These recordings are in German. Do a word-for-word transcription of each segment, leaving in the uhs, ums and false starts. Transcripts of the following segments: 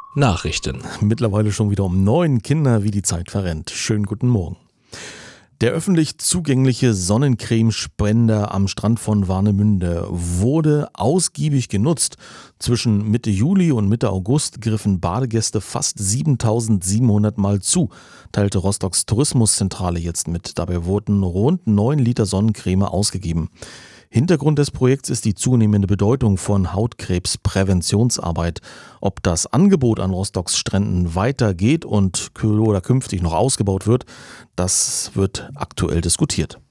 Nachrichten. Mittlerweile schon wieder um neun. Kinder, wie die Zeit verrennt. Schönen guten Morgen. Der öffentlich zugängliche Sonnencremespender am Strand von Warnemünde wurde ausgiebig genutzt. Zwischen Mitte Juli und Mitte August griffen Badegäste fast siebentausendsiebenhundert Mal zu, teilte Rostocks Tourismuszentrale jetzt mit. Dabei wurden rund neun Liter Sonnencreme ausgegeben. Hintergrund des Projekts ist die zunehmende Bedeutung von Hautkrebspräventionsarbeit. Ob das Angebot an Rostocks Stränden weitergeht und oder künftig noch ausgebaut wird, das wird aktuell diskutiert.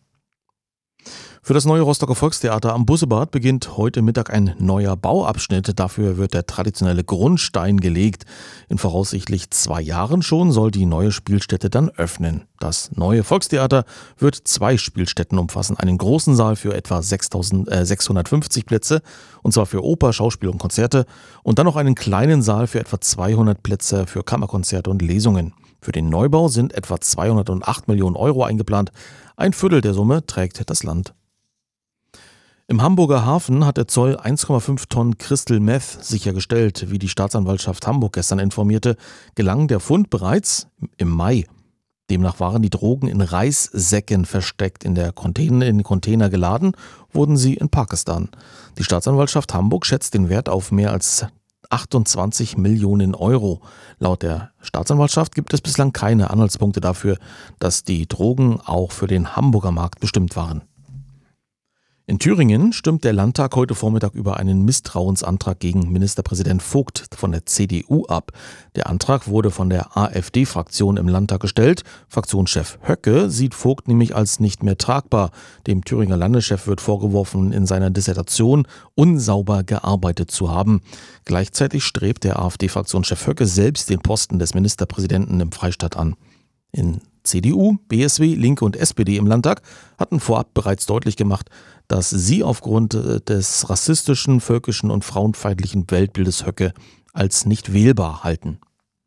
Für das neue Rostocker Volkstheater am Bussebad beginnt heute Mittag ein neuer Bauabschnitt. Dafür wird der traditionelle Grundstein gelegt. In voraussichtlich zwei Jahren schon soll die neue Spielstätte dann öffnen. Das neue Volkstheater wird zwei Spielstätten umfassen. Einen großen Saal für etwa sechshundertfünfzig Plätze, und zwar für Oper, Schauspiel und Konzerte. Und dann noch einen kleinen Saal für etwa zweihundert Plätze für Kammerkonzerte und Lesungen. Für den Neubau sind etwa zweihundertacht Millionen Euro eingeplant. Ein Viertel der Summe trägt das Land. Im Hamburger Hafen hat der Zoll eins Komma fünf Tonnen Crystal Meth sichergestellt. Wie die Staatsanwaltschaft Hamburg gestern informierte, gelang der Fund bereits im Mai. Demnach waren die Drogen in Reissäcken versteckt. In, der Container, in den Container geladen wurden sie in Pakistan. Die Staatsanwaltschaft Hamburg schätzt den Wert auf mehr als achtundzwanzig Millionen Euro. Laut der Staatsanwaltschaft gibt es bislang keine Anhaltspunkte dafür, dass die Drogen auch für den Hamburger Markt bestimmt waren. In Thüringen stimmt der Landtag heute Vormittag über einen Misstrauensantrag gegen Ministerpräsident Vogt von der C D U ab. Der Antrag wurde von der AfD-Fraktion im Landtag gestellt. Fraktionschef Höcke sieht Vogt nämlich als nicht mehr tragbar. Dem Thüringer Landeschef wird vorgeworfen, in seiner Dissertation unsauber gearbeitet zu haben. Gleichzeitig strebt der AfD-Fraktionschef Höcke selbst den Posten des Ministerpräsidenten im Freistaat an. In C D U, B S W, Linke und S P D im Landtag hatten vorab bereits deutlich gemacht, dass sie aufgrund des rassistischen, völkischen und frauenfeindlichen Weltbildes Höcke als nicht wählbar halten.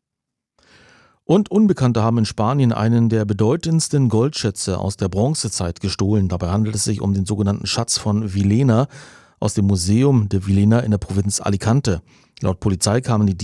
Und Unbekannte haben in Spanien einen der bedeutendsten Goldschätze aus der Bronzezeit gestohlen. Dabei handelt es sich um den sogenannten Schatz von Villena aus dem Museum de Villena in der Provinz Alicante. Laut Polizei kamen die